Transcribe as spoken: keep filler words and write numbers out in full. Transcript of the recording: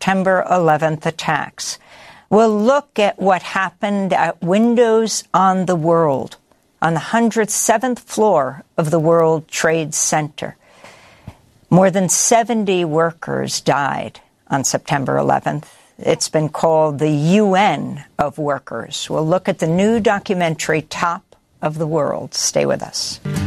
September eleventh attacks. We'll look at what happened at Windows on the World, on the one hundred seventh floor of the World Trade Center. More than seventy workers died on September eleventh. It's been called the U N of workers. We'll look at the new documentary, Top of the World. Stay with us.